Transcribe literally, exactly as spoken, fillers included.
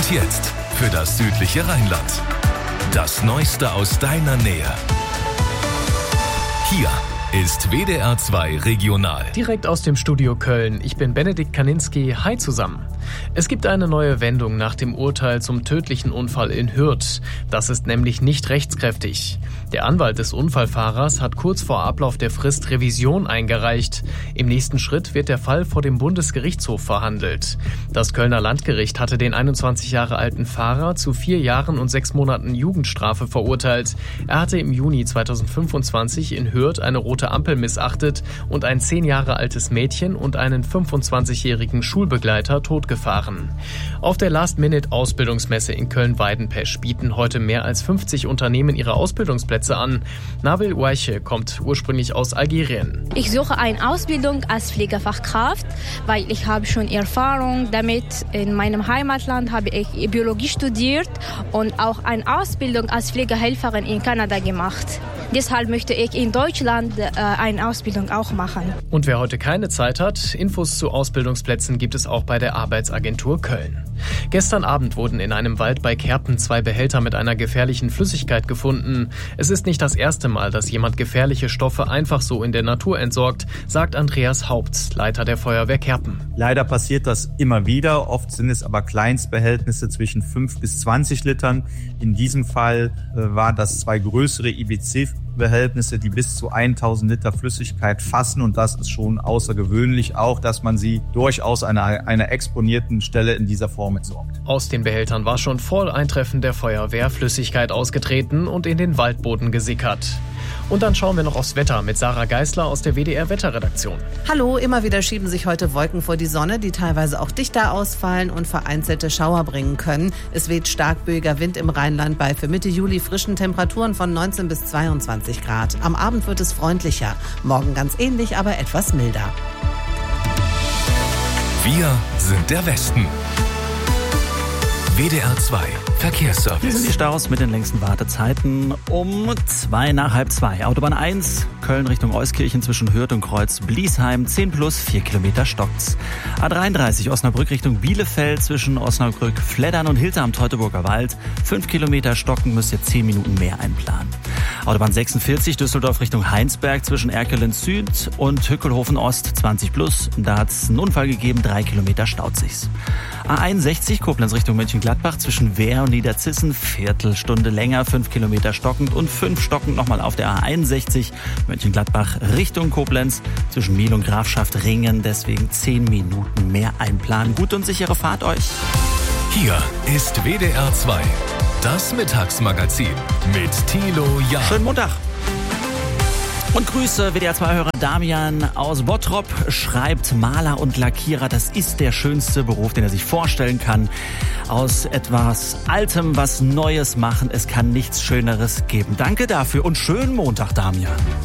Und jetzt für das südliche Rheinland. Das Neueste aus deiner Nähe. Hier ist W D R zwei Regional. Direkt aus dem Studio Köln. Ich bin Benedikt Kaninski. Hi zusammen. Es gibt eine neue Wendung nach dem Urteil zum tödlichen Unfall in Hürth. Das ist nämlich nicht rechtskräftig. Der Anwalt des Unfallfahrers hat kurz vor Ablauf der Frist Revision eingereicht. Im nächsten Schritt wird der Fall vor dem Bundesgerichtshof verhandelt. Das Kölner Landgericht hatte den einundzwanzig Jahre alten Fahrer zu vier Jahren und sechs Monaten Jugendstrafe verurteilt. Er hatte im Juni zweitausendfünfundzwanzig in Hürth eine rote Ampel missachtet und ein zehn Jahre altes Mädchen und einen fünfundzwanzigjährigen Schulbegleiter totgefahren. Auf der Last-Minute-Ausbildungsmesse in Köln-Weidenpesch bieten heute mehr als fünfzig Unternehmen ihre Ausbildungsplätze an. Nabil Ouaiche kommt ursprünglich aus Algerien. Ich suche eine Ausbildung als Pflegefachkraft, weil ich habe schon Erfahrung damit. In meinem Heimatland habe ich Biologie studiert und auch eine Ausbildung als Pflegehelferin in Kanada gemacht. Deshalb möchte ich in Deutschland äh, eine Ausbildung auch machen. Und wer heute keine Zeit hat, Infos zu Ausbildungsplätzen gibt es auch bei der Arbeitsagentur Köln. Gestern Abend wurden in einem Wald bei Kerpen zwei Behälter mit einer gefährlichen Flüssigkeit gefunden. Es ist nicht das erste Mal, dass jemand gefährliche Stoffe einfach so in der Natur entsorgt, sagt Andreas Haupt, Leiter der Feuerwehr Kerpen. Leider passiert das immer wieder. Oft sind es aber Kleinstbehältnisse zwischen fünf bis zwanzig Litern. In diesem Fall äh, waren das zwei größere I B C-Behältnisse, die bis zu tausend Liter Flüssigkeit fassen. Und das ist schon außergewöhnlich, auch dass man sie durchaus an einer, einer exponierten Stelle in dieser Form entsorgt. Aus den Behältern war schon vor Eintreffen der Feuerwehr Flüssigkeit ausgetreten und in den Waldboden gesickert. Und dann schauen wir noch aufs Wetter mit Sarah Geisler aus der W D R-Wetterredaktion. Hallo, immer wieder schieben sich heute Wolken vor die Sonne, die teilweise auch dichter ausfallen und vereinzelte Schauer bringen können. Es weht stark böiger Wind im Rheinland bei für Mitte Juli frischen Temperaturen von neunzehn bis zweiundzwanzig Grad. Am Abend wird es freundlicher, morgen ganz ähnlich, aber etwas milder. Wir sind der Westen. W D R zwei Verkehrsservice. Hier sind die Staus mit den längsten Wartezeiten um zwei nach halb zwei. Autobahn eins, Köln Richtung Euskirchen zwischen Hürth und Kreuz-Bliesheim, zehn plus, vier Kilometer stockt's. A dreiunddreißig, Osnabrück Richtung Bielefeld zwischen Osnabrück, Fleddern und Hilter am Teutoburger Wald, fünf Kilometer stocken, müsst ihr zehn Minuten mehr einplanen. Autobahn sechsundvierzig, Düsseldorf Richtung Heinsberg zwischen Erkelen Süd und Hückelhofen Ost, zwanzig plus. Da hat's einen Unfall gegeben, drei Kilometer staut sich's. A einundsechzig, Koblenz Richtung Mönchengladbach zwischen Wehr und Niederzissen, Viertelstunde länger, fünf Kilometer stockend und fünf stockend nochmal auf der A einundsechzig, Mönchengladbach Richtung Koblenz zwischen Miel und Grafschaft Ringen, deswegen zehn Minuten mehr einplanen. Gute und sichere Fahrt euch. Hier ist W D R zwei, das Mittagsmagazin mit Thilo Jahn. Schönen Montag. Und Grüße, W D R zwei-Hörer Damian aus Bottrop schreibt, Maler und Lackierer, das ist der schönste Beruf, den er sich vorstellen kann. Aus etwas Altem was Neues machen, es kann nichts Schöneres geben. Danke dafür und schönen Montag, Damian.